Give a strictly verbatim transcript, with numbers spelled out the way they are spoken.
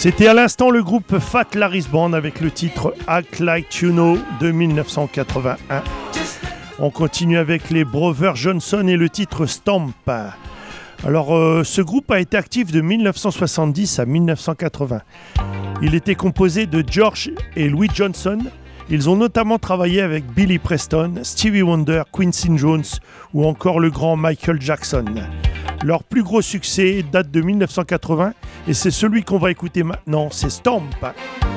C'était à l'instant le groupe Fat Larry's Band avec le titre Act Like You Know de dix-neuf cent quatre-vingt-un. On continue avec les Brothers Johnson et le titre Stomp. Alors euh, ce groupe a été actif de dix-neuf cent soixante-dix à dix-neuf cent quatre-vingts. Il était composé de George et Louis Johnson. Ils ont notamment travaillé avec Billy Preston, Stevie Wonder, Quincy Jones ou encore le grand Michael Jackson. Leur plus gros succès date de dix-neuf cent quatre-vingts et c'est celui qu'on va écouter maintenant, c'est Stomp.